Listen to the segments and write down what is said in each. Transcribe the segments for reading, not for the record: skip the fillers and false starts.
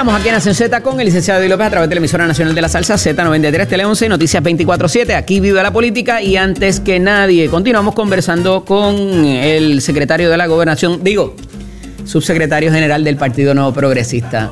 Estamos aquí en Nación Z con el licenciado Eddie López a través de la emisora nacional de la salsa Z93, Tele 11, Noticias 24/7. Aquí vive la política y antes que nadie, continuamos conversando con el secretario de la Gobernación, subsecretario general del Partido Nuevo Progresista.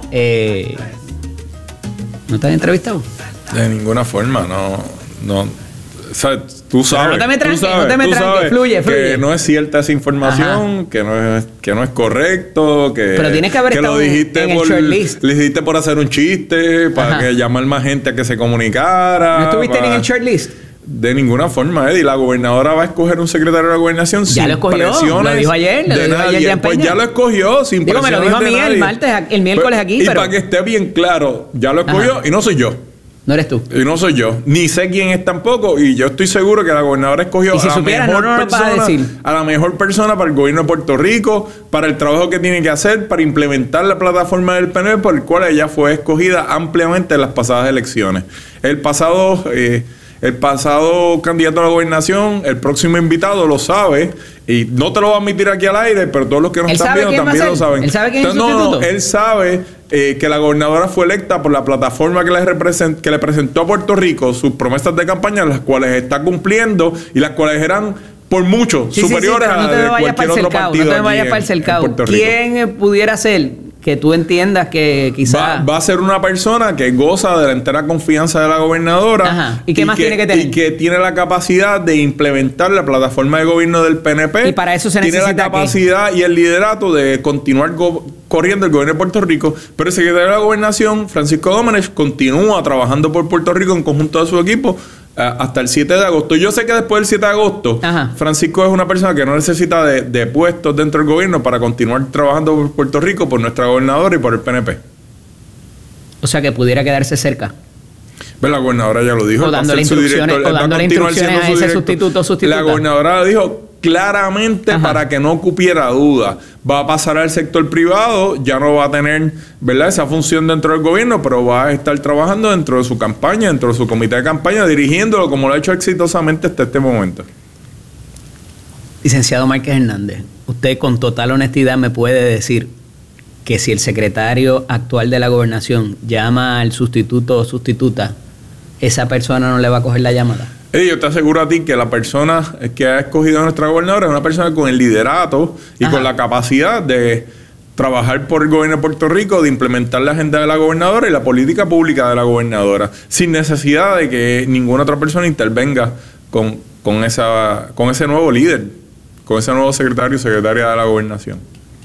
¿No te has entrevistado? De ninguna forma, no. O sea, tú sabes, no te me tranques, fluye. Que no es cierta esa información, que no es correcto, que... Pero tienes que haber estado en el shortlist. Le dijiste por hacer un chiste, para que llamar más gente a que se comunicara. ¿No estuviste en el shortlist? De ninguna forma, Eddie. La gobernadora va a escoger un secretario de la gobernación ya sin presiones. Lo dijo ayer. Pues ya lo escogió sin presiones. Me lo dijo a mí el miércoles aquí. Y para que esté bien claro, ya lo escogió y no soy yo. No eres tú. Y no soy yo. Ni sé quién es tampoco. Y yo estoy seguro que la gobernadora escogió a la mejor persona para el gobierno de Puerto Rico, para el trabajo que tiene que hacer, para implementar la plataforma del PNP, por el cual ella fue escogida ampliamente en las pasadas elecciones. El pasado candidato a la gobernación, el próximo invitado lo sabe, y no te lo voy a admitir aquí al aire, pero todos los que nos están viendo también lo saben. ¿Él sabe quién es el sustituto? Él sabe que la gobernadora fue electa por la plataforma que le presentó a Puerto Rico sus promesas de campaña, las cuales está cumpliendo y las cuales eran por mucho superiores a las de cualquier otro partido. No te vayas para el cercado. ¿Quién pudiera ser? Que tú entiendas que quizás... Va a ser una persona que goza de la entera confianza de la gobernadora. Ajá. ¿Y qué más tiene que tener? Y que tiene la capacidad de implementar la plataforma de gobierno del PNP. Y para eso se necesita... Tiene la capacidad y el liderato de continuar corriendo el gobierno de Puerto Rico. Pero el secretario de la Gobernación, Francisco Domenech, continúa trabajando por Puerto Rico en conjunto de su equipo hasta el 7 de agosto. Yo sé que después del 7 de agosto, Francisco es una persona que no necesita de puestos dentro del gobierno para continuar trabajando por Puerto Rico, por nuestra gobernadora y por el PNP. O sea, que pudiera quedarse cerca. Pero la gobernadora ya lo dijo. O dándole instrucciones a ese sustituto. La gobernadora lo dijo claramente para que no cupiera duda. Va a pasar al sector privado, ya no va a tener, ¿verdad?, esa función dentro del gobierno, pero va a estar trabajando dentro de su campaña, dentro de su comité de campaña, dirigiéndolo como lo ha hecho exitosamente hasta este momento. Licenciado Márquez Hernández, usted con total honestidad me puede decir que si el secretario actual de la gobernación llama al sustituto o sustituta, esa persona no le va a coger la llamada. Yo te aseguro a ti que la persona que ha escogido a nuestra gobernadora es una persona con el liderato y con la capacidad de trabajar por el gobierno de Puerto Rico, de implementar la agenda de la gobernadora y la política pública de la gobernadora, sin necesidad de que ninguna otra persona intervenga con ese nuevo líder, con ese nuevo secretario o secretaria de la gobernación.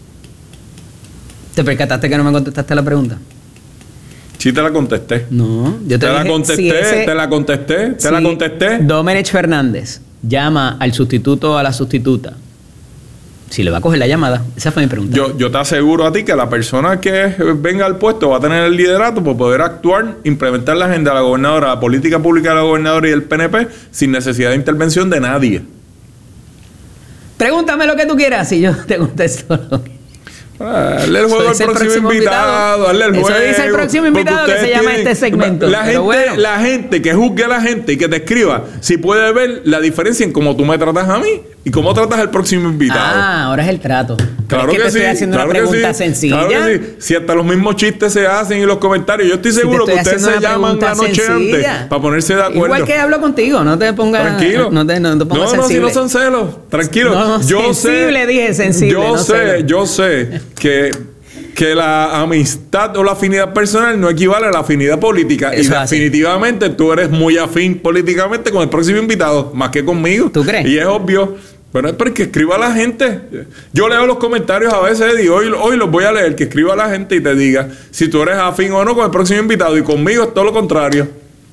¿Te percataste que no me contestaste la pregunta? Sí te la contesté. No, yo te la contesté. Domenech Fernández llama al sustituto o a la sustituta, si le va a coger la llamada. Esa fue mi pregunta. Yo te aseguro a ti que la persona que venga al puesto va a tener el liderato para poder actuar, implementar la agenda de la gobernadora, la política pública de la gobernadora y el PNP sin necesidad de intervención de nadie. Pregúntame lo que tú quieras y yo te contesto lo que... Dale el juego al próximo invitado. Dale el juego. Eso dice el próximo invitado que se llama este segmento. La gente que juzgue a la gente y que te escriba, si puede ver la diferencia en cómo tú me tratas a mí y cómo tratas al próximo invitado. Ahora es el trato. Claro es que te estoy haciendo una pregunta sencilla. Claro que sí. Si hasta los mismos chistes se hacen en los comentarios, yo estoy seguro que ustedes se llaman la noche antes para ponerse de acuerdo. Igual que hablo contigo, no te pongas... Tranquilo. No te pongas sensible. Si no son celos. Tranquilo. No, yo sensible, dije sensible. Yo sé que la amistad o la afinidad personal no equivale a la afinidad política. Eso y definitivamente tú eres muy afín políticamente con el próximo invitado, más que conmigo. ¿Tú crees? Y es obvio. Pero es porque escriba a la gente. Yo leo los comentarios a veces y hoy los voy a leer. Que escriba a la gente y te diga si tú eres afín o no con el próximo invitado. Y conmigo es todo lo contrario.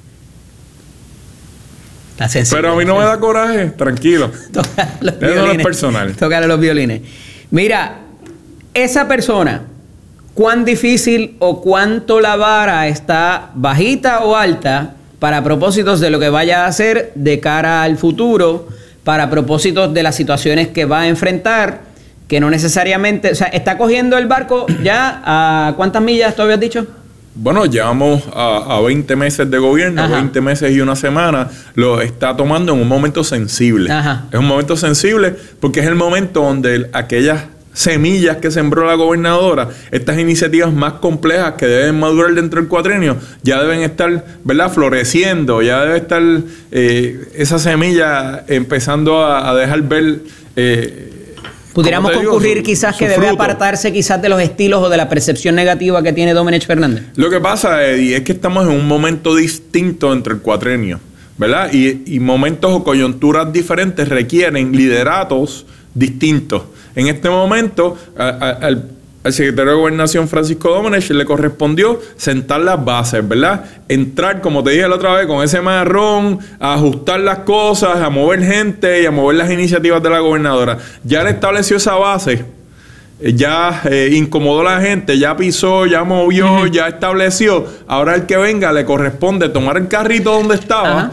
Pero a mí no me da coraje. Tranquilo. Eso no es personal. Tócale los violines. Mira, esa persona, ¿cuán difícil o cuánto la vara está bajita o alta para propósitos de lo que vaya a hacer de cara al futuro, para propósitos de las situaciones que va a enfrentar, que no necesariamente... O sea, ¿está cogiendo el barco ya a cuántas millas tú habías dicho? Bueno, llevamos a 20 meses de gobierno, 20 meses y una semana. Lo está tomando en un momento sensible. Es un momento sensible porque es el momento donde aquellas semillas que sembró la gobernadora, estas iniciativas más complejas que deben madurar dentro del cuatrienio, ya deben estar, ¿verdad?, floreciendo, ya debe estar esa semilla empezando a dejar ver... Pudiéramos concurrir quizás que debe apartarse quizás de los estilos o de la percepción negativa que tiene Domenech Fernández. Lo que pasa, Eddie, es que estamos en un momento distinto entre el cuatrienio, ¿verdad? Y momentos o coyunturas diferentes requieren lideratos distintos. En este momento, al secretario de Gobernación, Francisco Domenech, le correspondió sentar las bases, ¿verdad? Entrar, como te dije la otra vez, con ese marrón, a ajustar las cosas, a mover gente y a mover las iniciativas de la gobernadora. Ya le estableció esa base, ya incomodó a la gente, ya pisó, ya movió, ya estableció. Ahora el que venga le corresponde tomar el carrito donde estaba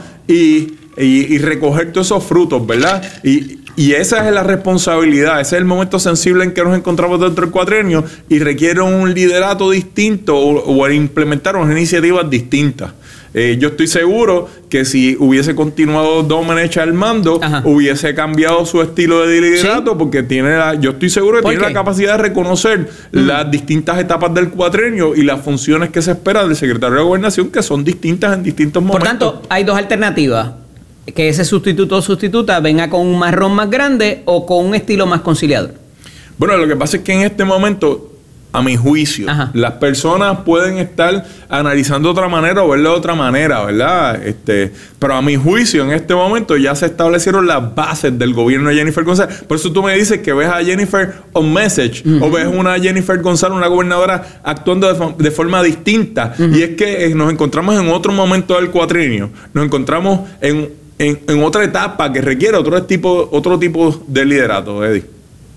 y recoger todos esos frutos, ¿verdad? Y esa es la responsabilidad, ese es el momento sensible en que nos encontramos dentro del cuatrienio y requiere un liderato distinto o implementar unas iniciativas distintas. Yo estoy seguro que si hubiese continuado Domenech al mando, hubiese cambiado su estilo de liderato, porque yo estoy seguro que tiene la capacidad de reconocer las distintas etapas del cuatrienio y las funciones que se esperan del secretario de Gobernación, que son distintas en distintos momentos. Por tanto, hay dos alternativas. Que ese sustituto o sustituta venga con un marrón más grande o con un estilo más conciliador. Bueno, lo que pasa es que en este momento, a mi juicio, las personas pueden estar analizando de otra manera o verlo de otra manera, ¿verdad? Pero a mi juicio, en este momento ya se establecieron las bases del gobierno de Jennifer González. Por eso tú me dices que ves a Jennifer on message o ves una Jennifer González, una gobernadora, actuando de forma distinta. Y es que nos encontramos en otro momento del cuatrienio. Nos encontramos en otra etapa que requiere otro tipo de liderato, Eddie.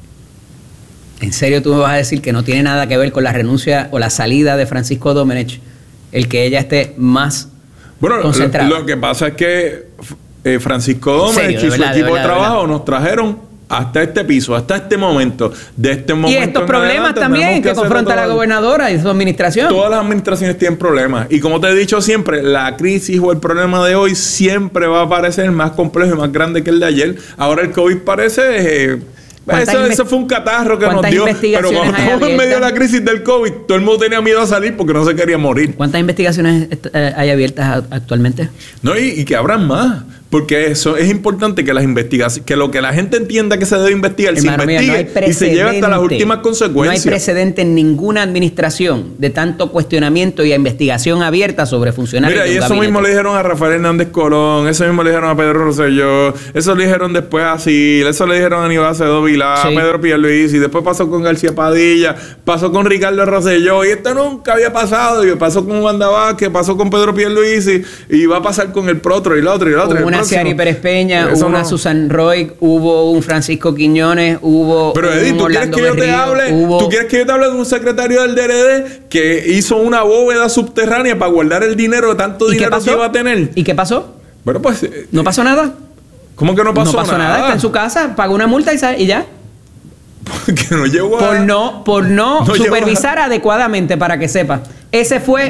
¿En serio tú me vas a decir que no tiene nada que ver con la renuncia o la salida de Francisco Domenech, el que ella esté más concentrada? Lo que pasa es que Francisco Domenech y su equipo de trabajo nos trajeron hasta este piso, hasta este momento. De este momento y estos problemas también que confronta la gobernadora y su administración. Todas las administraciones tienen problemas. Y como te he dicho siempre, la crisis o el problema de hoy siempre va a parecer más complejo y más grande que el de ayer. Ahora el COVID parece... Eso fue un catarro que nos dio. Pero cuando estamos en medio de la crisis del COVID, todo el mundo tenía miedo a salir porque no se quería morir. ¿Cuántas investigaciones hay abiertas actualmente? No, y que habrán más. Porque eso es importante, que las investigaciones, que lo que la gente entienda que se debe investigar, se investigue y se lleve hasta las últimas consecuencias. No hay precedente en ninguna administración de tanto cuestionamiento y investigación abierta sobre funcionarios. Mira, y eso mismo le dijeron a Rafael Hernández Colón, eso mismo le dijeron a Pedro Rosselló, eso le dijeron después a Sil, eso le dijeron a Aníbal Acevedo Vilá, a Pedro Pierluisi, y después pasó con García Padilla, pasó con Ricardo Rosselló, y esto nunca había pasado, y pasó con Wanda Vázquez, pasó con Pedro Pierluisi, y va a pasar con el otro y el otro y el otro. Una Ciari Pérez Peña, hubo una Susan Roy, hubo un Francisco Quiñones, hubo Pero Eddie, ¿tú quieres que yo te hable? ¿Tú quieres que yo te hable de un secretario del DRD que hizo una bóveda subterránea para guardar el dinero de tanto dinero que iba a tener? ¿Y qué pasó? Bueno, pues... ¿No pasó nada? ¿Cómo que no pasó nada? No pasó nada, está en su casa, pagó una multa y ya. Porque no llegó a... Por no supervisar adecuadamente, para que sepa. Ese fue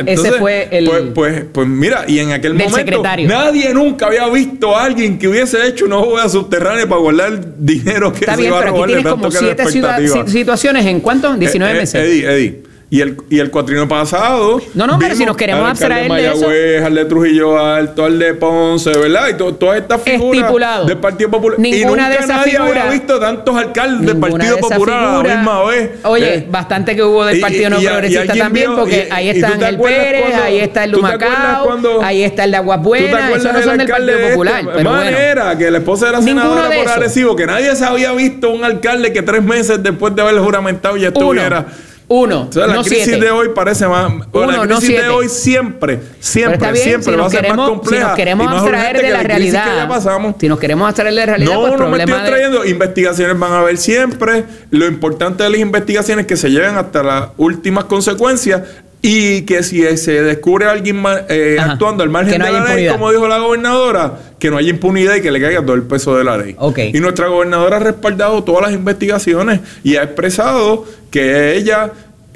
el... Pues mira, y en aquel momento secretario. Nadie nunca había visto a alguien que hubiese hecho una bóveda subterránea para guardar el dinero que se iba a robar. Está bien, pero aquí tienes como 7 situaciones en ¿cuánto? 19 meses. Eddie. Y el cuatrienio pasado... No, pero si nos queremos abstraer de eso... Al de Trujillo Alto, al de Ponce, ¿verdad? Y todas estas figuras del Partido Popular. Ninguna de esas figuras... había visto tantos alcaldes del Partido Popular a la misma vez. Oye, bastante que hubo del Partido No Progresista también, porque ahí está Ángel Pérez, ahí está el Lumacao, ahí está el de Aguas Buenas, esos no son del Partido Popular. Pero bueno, era que la esposa era senadora por Arecibo, que nadie se había visto un alcalde que 3 meses después de haber juramentado ya estuviera... O sea, la crisis de hoy parece más... la crisis de hoy siempre va a ser más compleja. Si nos queremos abstraer de la realidad... Si nos queremos abstraer de la realidad, pues no me estoy abstrayendo. Investigaciones van a haber siempre. Lo importante de las investigaciones es que se lleven hasta las últimas consecuencias y que si se descubre a alguien actuando al margen de la ley, como dijo la gobernadora, que no haya impunidad y que le caiga todo el peso de la ley. Okay. Y nuestra gobernadora ha respaldado todas las investigaciones y ha expresado que ella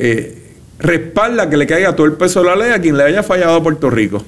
respalda que le caiga todo el peso de la ley a quien le haya fallado a Puerto Rico.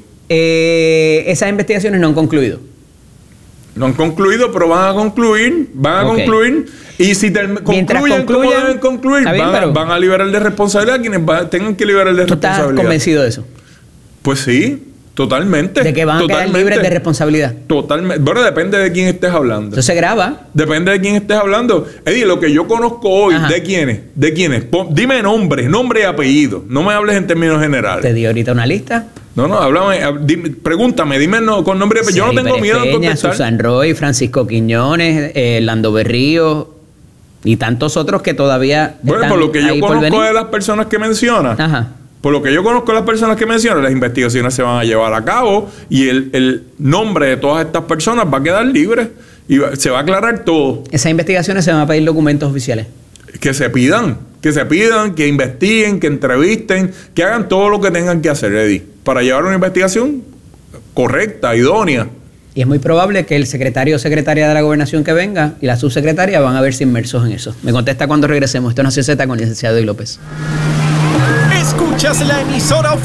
Esas investigaciones no han concluido. No han concluido, pero van a concluir. Y si concluyen como deben concluir, van a liberar de responsabilidad a quienes tengan que liberar de responsabilidad. ¿Tú estás convencido de eso? Pues sí. Totalmente. ¿De que van a quedar libres de responsabilidad? Totalmente. Bueno, depende de quién estés hablando. Eso se graba. Depende de quién estés hablando. Eddie, lo que yo conozco hoy, ¿de quiénes? ¿De quiénes? Dime nombre y apellido. No me hables en términos generales. ¿Te di ahorita una lista? No, háblame, pregúntame, dime con nombre y apellido. Yo no tengo miedo a contestar. Susan Roy, Francisco Quiñones, Lando Berrío y tantos otros que todavía bueno, por lo que yo conozco de las personas que mencionas. Por lo que yo conozco de las personas que menciono, las investigaciones se van a llevar a cabo y el nombre de todas estas personas va a quedar libre y se va a aclarar todo. Esas investigaciones se van a pedir documentos oficiales. Que se pidan, que investiguen, que entrevisten, que hagan todo lo que tengan que hacer, Eddie, para llevar una investigación correcta, idónea. Y es muy probable que el secretario o secretaria de la gobernación que venga y la subsecretaria van a verse inmersos en eso. Me contesta cuando regresemos. Esto es Nación Z con el licenciado Eddie López. Escuchas la emisora oficial